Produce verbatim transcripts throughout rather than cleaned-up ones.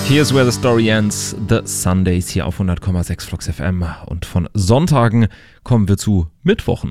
Here's where the story ends. The Sundays hier auf hundert Komma sechs Flux F M. Und von Sonntagen kommen wir zu Mittwochen.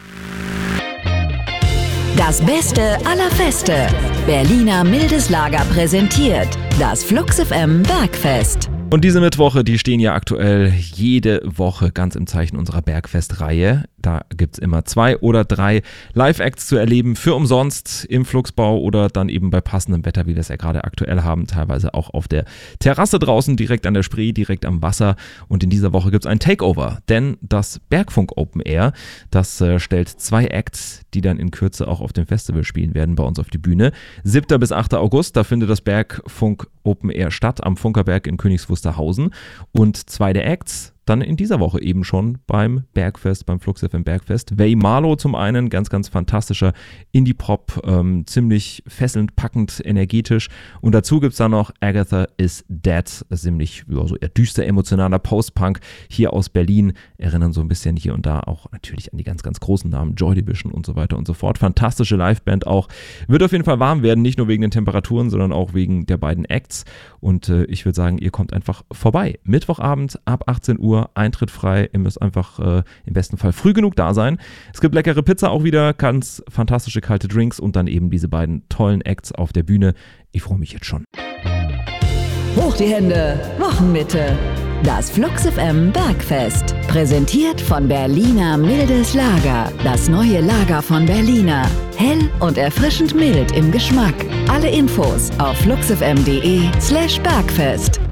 Das Beste aller Feste. Berliner Mildes Lager präsentiert das Flux F M Bergfest. Und diese Mittwoche, die stehen ja aktuell jede Woche ganz im Zeichen unserer Bergfest-Reihe. Da gibt es immer zwei oder drei Live-Acts zu erleben für umsonst im Fluxbau oder dann eben bei passendem Wetter, wie wir es ja gerade aktuell haben, teilweise auch auf der Terrasse draußen, direkt an der Spree, direkt am Wasser. Und in dieser Woche gibt es ein Takeover, denn das Bergfunk Open Air, das äh, stellt zwei Acts, die dann in Kürze auch auf dem Festival spielen werden, bei uns auf die Bühne. siebter bis achter August, da findet das Bergfunk Open Air statt, am Funkerberg in Königs Wusterhausen. Und zwei der Acts dann in dieser Woche eben schon beim Bergfest, beim Flux F M Bergfest. Way Marlow zum einen, ganz, ganz fantastischer Indie-Pop, ähm, ziemlich fesselnd, packend, energetisch. Und dazu gibt es dann noch Agatha is Dead, ziemlich ja, so eher düster, emotionaler Post-Punk hier aus Berlin. Erinnern so ein bisschen hier und da auch natürlich an die ganz, ganz großen Namen, Joy Division und so weiter und so fort. Fantastische Liveband auch. Wird auf jeden Fall warm werden, nicht nur wegen den Temperaturen, sondern auch wegen der beiden Acts. Und äh, ich würde sagen, ihr kommt einfach vorbei. Mittwochabend ab achtzehn Uhr. Eintritt frei, ihr müsst einfach äh, im besten Fall früh genug da sein. Es gibt leckere Pizza auch wieder, ganz fantastische kalte Drinks und dann eben diese beiden tollen Acts auf der Bühne. Ich freue mich jetzt schon. Hoch die Hände, Wochenmitte. Das Flux F M Bergfest. Präsentiert von Berliner Mildes Lager. Das neue Lager von Berliner. Hell und erfrischend mild im Geschmack. Alle Infos auf fluxfm punkt de slash Bergfest.